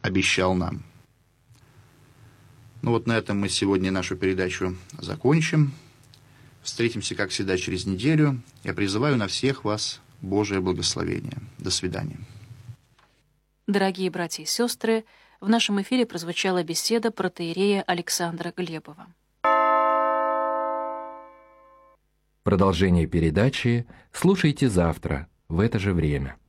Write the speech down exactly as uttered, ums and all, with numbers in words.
обещал нам. Ну вот на этом мы сегодня нашу передачу закончим. Встретимся, как всегда, через неделю. Я призываю на всех вас Божие благословение. До свидания. Дорогие братья и сестры, в нашем эфире прозвучала беседа протоиерея Александра Глебова. Продолжение передачи слушайте завтра в это же время.